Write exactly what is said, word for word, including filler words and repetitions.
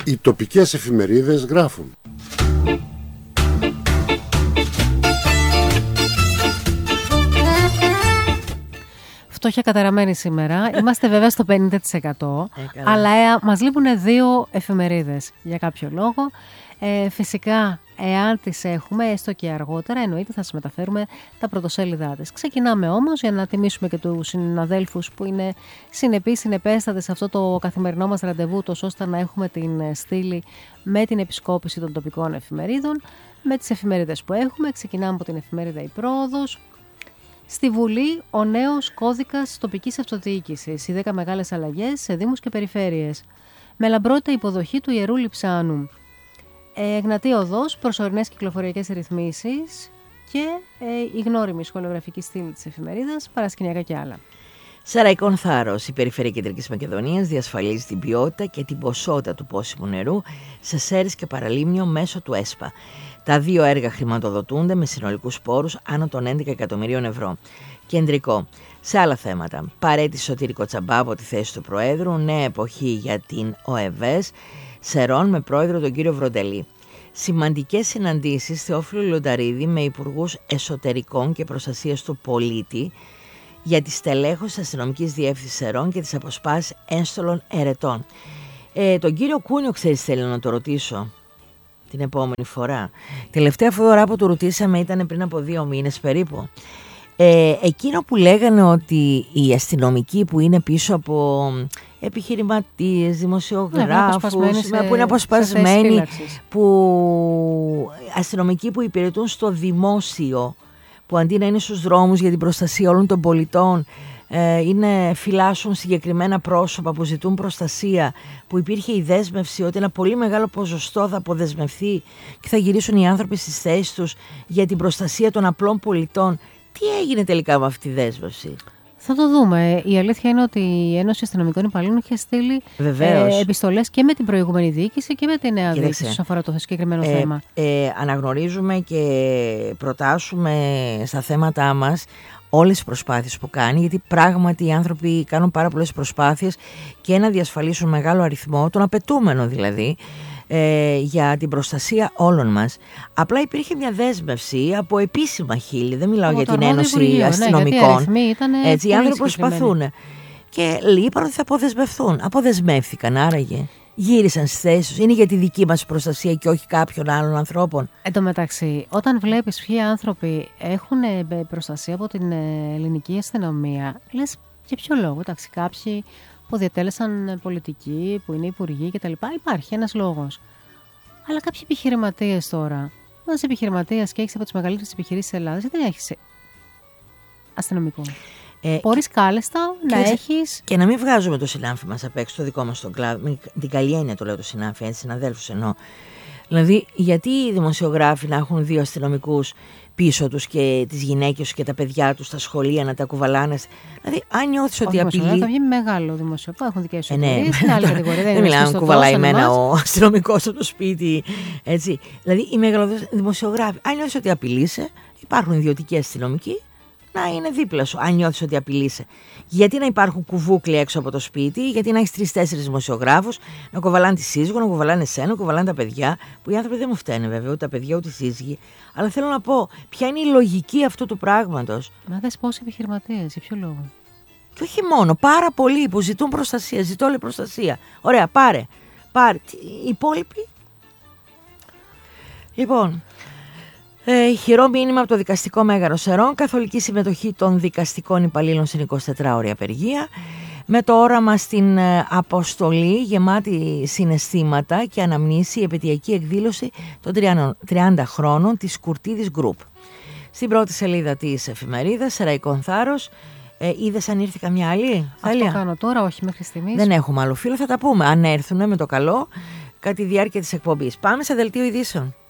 Οι τοπικές εφημερίδες γράφουν. Φτώχεια καταραμένη σήμερα. Είμαστε βέβαια στο πενήντα τοις εκατό, ε, αλλά ε, μας λείπουν δύο εφημερίδες για κάποιο λόγο. Ε, φυσικά, εάν τις έχουμε, έστω και αργότερα, εννοείται θα σας μεταφέρουμε τα πρωτοσέλιδά της. Ξεκινάμε όμως για να τιμήσουμε και τους συναδέλφους που είναι συνεπείς, συνεπέστατες σε αυτό το καθημερινό μας ραντεβού, τόσο ώστε να έχουμε την στήλη με την επισκόπηση των τοπικών εφημερίδων, με τις εφημερίδες που έχουμε. Ξεκινάμε από την εφημερίδα Η Πρόοδος. Στη Βουλή, ο νέος κώδικας τοπικής αυτοδιοίκησης, οι δέκα μεγάλες αλλαγές σε δήμους και περιφέρειες. Με λαμπρότητα υποδοχή του Ιερού Λειψάνου. Εγνατή οδός, προσωρινές κυκλοφοριακές ρυθμίσεις και ε, η γνώριμη σχολιογραφική στήλη της εφημερίδας, παρασκηνιακά και άλλα. Σαραϊκών Θάρρος, η Περιφέρεια Κεντρικής Μακεδονίας διασφαλίζει την ποιότητα και την ποσότητα του πόσιμου νερού σε Σέρres και Παραλίμνιο μέσω του ΕΣΠΑ. Τα δύο έργα χρηματοδοτούνται με συνολικούς πόρους άνω των έντεκα εκατομμυρίων ευρώ. Κεντρικό. Σε άλλα θέματα. Παρέτηση Σωτήρη Κοτσαμπά από τη θέση του Προέδρου, νέα εποχή για την ΟΕΒΕΣ, Σερών με πρόεδρο τον κύριο Βροντελή. Σημαντικές συναντήσεις Θεόφιλου Λονταρίδη με υπουργούς εσωτερικών και προστασίας του πολίτη για τη στελέχωση αστυνομικής διεύθυνσης Σερών και τις αποσπάσεις ένστολων ερετών. Ε, τον κύριο Κούνιο, ξέρεις, θέλω να το ρωτήσω την επόμενη φορά. Τελευταία φορά που το ρωτήσαμε ήταν πριν από δύο μήνες περίπου. Ε, εκείνο που λέγανε ότι οι αστυνομικοί που είναι πίσω από επιχειρηματίες, δημοσιογράφους, ναι, που είναι αποσπασμένοι, που αστυνομικοί που υπηρετούν στο δημόσιο, που αντί να είναι στους δρόμους για την προστασία όλων των πολιτών, ε, είναι, φυλάσσουν συγκεκριμένα πρόσωπα που ζητούν προστασία, που υπήρχε η δέσμευση ότι ένα πολύ μεγάλο ποσοστό θα αποδεσμευθεί και θα γυρίσουν οι άνθρωποι στις θέσεις τους για την προστασία των απλών πολιτών. Τι έγινε τελικά με αυτή τη δέσμευση? Θα το δούμε. Η αλήθεια είναι ότι η Ένωση Αστυνομικών Υπαλλήλων είχε στείλει ε, επιστολές και με την προηγούμενη διοίκηση και με τη νέα διοίκηση όσον αφορά το συγκεκριμένο ε, θέμα. Ε, αναγνωρίζουμε και προτάσουμε στα θέματά μας όλες τις προσπάθειες που κάνει, γιατί πράγματι οι άνθρωποι κάνουν πάρα πολλές προσπάθειες και να διασφαλίσουν μεγάλο αριθμό, τον απαιτούμενο δηλαδή, Ε, για την προστασία όλων μας. Απλά υπήρχε μια δέσμευση από επίσημα χείλη, δεν μιλάω από για την Ένωση Υπουργείο, Αστυνομικών, ναι, έτσι, οι άνθρωποι προσπαθούν και είπαν ότι θα αποδεσμευθούν. Αποδεσμεύθηκαν, άραγε γύρισαν στις θέσεις τους, είναι για τη δική μας προστασία και όχι κάποιων άλλων ανθρώπων. Εν τω μεταξύ, όταν βλέπεις ποιοι άνθρωποι έχουν προστασία από την ελληνική αστυνομία, λες για ποιο λόγο? Εντάξει, κάποιοι που διατέλεσαν πολιτικοί, που είναι υπουργοί κτλ. Υπάρχει ένας λόγος. Αλλά κάποιοι επιχειρηματίες τώρα, ένας επιχειρηματίας και έχεις από τις μεγαλύτερες επιχειρήσεις της Ελλάδας, δεν έχεις αστυνομικό. Ε, Μπορείς κάλλιστα να έτσι, έχεις. Και να μην βγάζουμε το συνάφι μας απ' έξω, το δικό μας τον κλάδο. Με την καλή έννοια το λέω το συνάφι, έτσι, συναδέλφους εννοώ. Δηλαδή, γιατί οι δημοσιογράφοι να έχουν δύο αστυνομικούς πίσω τους και τις γυναίκες και τα παιδιά τους στα σχολεία να τα κουβαλάνε? Δηλαδή, αν νιώθεις ότι απειλεί. Θα βγει μεγάλο δημοσιογράφο, έχουν δικές τους εταιρείες, είναι άλλη κατηγορία. Δεν μιλάμε να κουβαλάει εμένα ο αστυνομικός από το σπίτι. Έτσι. Δηλαδή, οι μεγαλοδημοσιογράφοι, αν νιώθεις ότι απειλείσαι, υπάρχουν ιδιωτικοί αστυνομικοί να είναι δίπλα σου, αν νιώθεις ότι απειλείσαι. Γιατί να υπάρχουν κουβούκλοι έξω από το σπίτι, γιατί να έχεις τρεις-τέσσερις δημοσιογράφους, να κουβαλάνε τη σύζυγο, να κουβαλάνε εσένα, να κουβαλάνε τα παιδιά, που οι άνθρωποι δεν μου φταίνε βέβαια, ούτε τα παιδιά ούτε οι σύζυγοι. Αλλά θέλω να πω, ποια είναι η λογική αυτού του πράγματος? Μα δες πόσοι επιχειρηματίες, για ποιο λόγο? Και όχι μόνο, πάρα πολλοί που ζητούν προστασία, ζητώ όλη προστασία. Ωραία, πάρε, πάρε. Οι υπόλοιποι. Λοιπόν. Ε, χειρό μήνυμα από το δικαστικό μέγαρο Σερών, καθολική συμμετοχή των δικαστικών υπαλλήλων στην εικοσιτετράωρη απεργία, με το όραμα στην ε, αποστολή γεμάτη συναισθήματα και αναμνήσει η επαιτειακή εκδήλωση των τριάντα χρόνων της Κουρτίδης Γκρουπ. Στην πρώτη σελίδα της εφημερίδας, Σεραϊκών Θάρρος, ε, είδες αν ήρθε καμιά άλλη? Αυτό Θαλία. Κάνω τώρα, όχι μέχρι στιγμής. Δεν έχουμε άλλο φίλο, θα τα πούμε αν έρθουν με το καλό κατά τη διάρκεια της εκπομπής. Πάμε σε δελτίο ειδήσεων.